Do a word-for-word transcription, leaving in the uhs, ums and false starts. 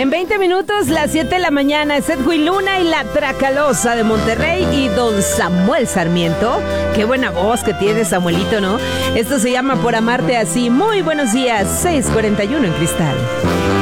En veinte minutos, las siete de la mañana, es Edwin Luna y la Tracalosa de Monterrey y don Samuel Sarmiento. Qué buena voz que tiene Samuelito, ¿no? Esto se llama Por Amarte Así. Muy buenos días, seis cuarenta y uno en Cristal.